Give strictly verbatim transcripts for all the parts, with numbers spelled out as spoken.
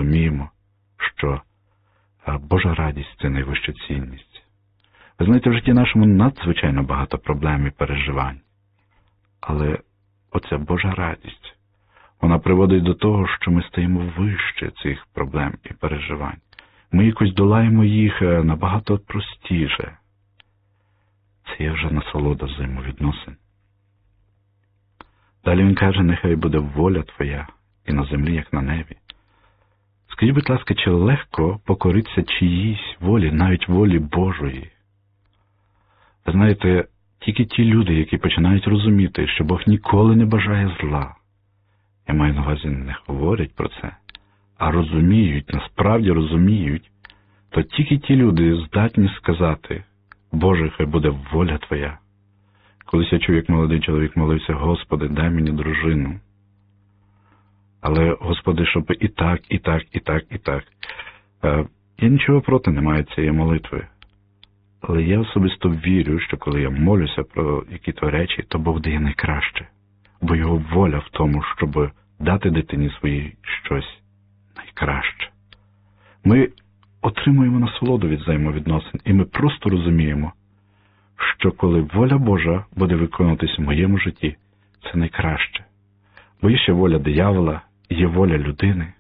розуміємо, що Божа радість – це найвища цінність. Ви знаєте, в житті нашому надзвичайно багато проблем і переживань. Але оця Божа радість, вона приводить до того, що ми стаємо вище цих проблем і переживань. Ми якось долаємо їх набагато простіше. Це є вже насолода взаємовідносин. Далі він каже, нехай буде воля твоя і на землі, як на небі. Скажіть, будь ласка, чи легко покоритися чиїсь волі, навіть волі Божої? Ви знаєте, тільки ті люди, які починають розуміти, що Бог ніколи не бажає зла, я маю на увазі, не говорять про це, а розуміють, насправді розуміють, то тільки ті люди здатні сказати, Боже, хай буде воля Твоя. Колись я чув, як молодий чоловік молився, Господи, дай мені дружину. Але, Господи, щоб і так, і так, і так, і так. Я нічого проти не маю цієї молитви. Але я особисто вірю, що коли я молюся про які-то речі, то Бог дає найкраще. Бо Його воля в тому, щоб дати дитині своїй щось найкраще. Ми отримуємо насолоду від взаємовідносин, і ми просто розуміємо, що коли воля Божа буде виконуватись в моєму житті, це найкраще. Бо є ще воля диявола, є воля людини.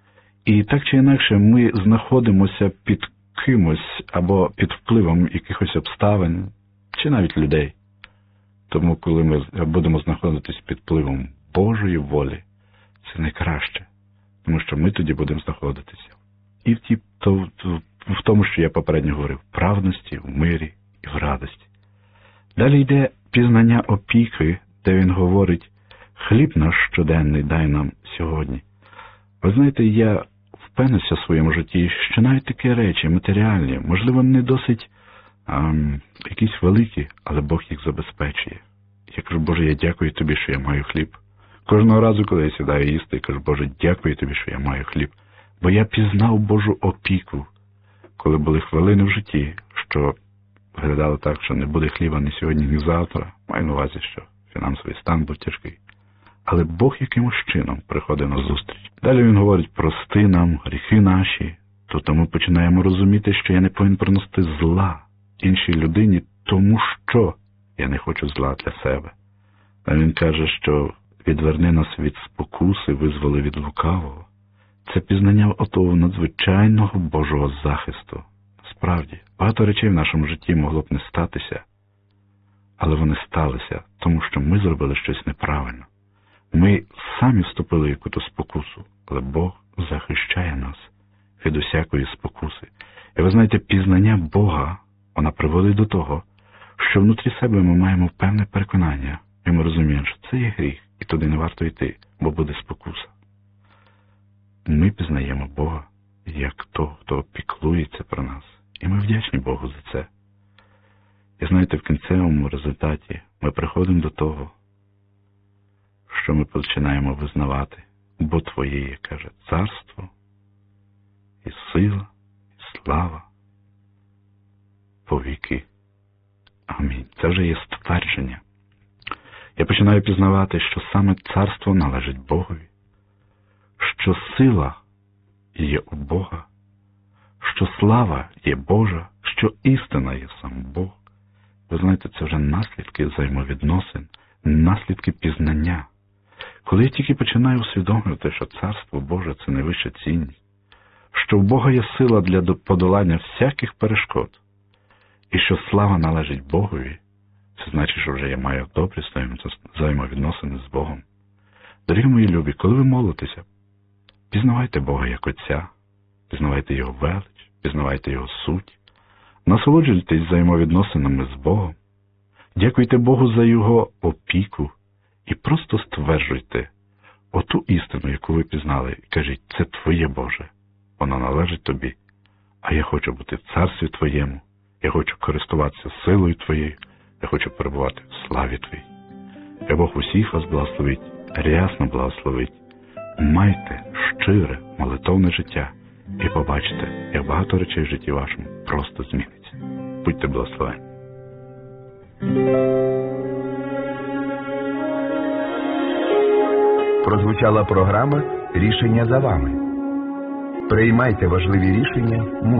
І так чи інакше ми знаходимося під кимось або під впливом якихось обставин, чи навіть людей. Тому коли ми будемо знаходитись під впливом Божої волі, це найкраще. Тому що ми тоді будемо знаходитися і в, ті, то, в тому, що я попередньо говорив, в правдності, в мирі і в радості. Далі йде пізнання опіки, де він говорить, хліб наш щоденний дай нам сьогодні. Ви знаєте, я впевнився в своєму житті, що навіть такі речі, матеріальні, можливо, не досить а, якісь великі, але Бог їх забезпечує. Я кажу, Боже, я дякую Тобі, що я маю хліб. Кожного разу, коли я сідаю їсти, я кажу, Боже, дякую Тобі, що я маю хліб. Бо я пізнав Божу опіку, коли були хвилини в житті, що виглядало так, що не буде хліба ні сьогодні, ні завтра. Маю на увазі, що фінансовий стан був тяжкий. Але Бог якимось чином приходить на зустріч. Далі він говорить, прости нам гріхи наші, то ми починаємо розуміти, що я не повинен приносити зла іншій людині, тому що я не хочу зла для себе. А він каже, що відверни нас від спокуси, визволи від лукавого. Це пізнання отого надзвичайного Божого захисту. Справді, багато речей в нашому житті могло б не статися, але вони сталися, тому що ми зробили щось неправильно. Ми самі вступили в якусь спокусу, але Бог захищає нас від усякої спокуси. І ви знаєте, пізнання Бога, вона приводить до того, що внутрі себе ми маємо певне переконання, і ми розуміємо, що це є гріх, і туди не варто йти, бо буде спокуса. Ми пізнаємо Бога як того, хто піклується про нас, і ми вдячні Богу за це. І знаєте, в кінцевому результаті ми приходимо до того, що ми починаємо визнавати, бо Твоє є, каже, царство, і сила, і слава по віки. Амінь. Це вже є ствердження. Я починаю пізнавати, що саме царство належить Богові, що сила є у Бога, що слава є Божа, що істина є сам Бог. Ви знаєте, це вже наслідки взаємовідносин, наслідки пізнання. Коли я тільки починаю усвідомлювати, що Царство Боже – це найвища цінність, що в Бога є сила для подолання всяких перешкод, і що слава належить Богові, це значить, що вже я маю добрі взаємовідносини з Богом. Дорогі мої любі, коли ви молитеся, пізнавайте Бога як Отця, пізнавайте Його велич, пізнавайте Його суть, насолоджуйтесь взаємовідносинами з Богом, дякуйте Богу за Його опіку і просто стверджуйте оту істину, яку ви пізнали, і кажіть, це Твоє, Боже, воно належить Тобі, а я хочу бути в Царстві Твоєму, я хочу користуватися силою Твоєю, я хочу перебувати в славі Твоїй. Я Бог усіх вас благословить, рясно благословить. Майте щире молитовне життя і побачите, як багато речей в житті вашому просто зміниться. Будьте благословені. Прозвучала програма «Рішення за вами». Приймайте важливі рішення мудро.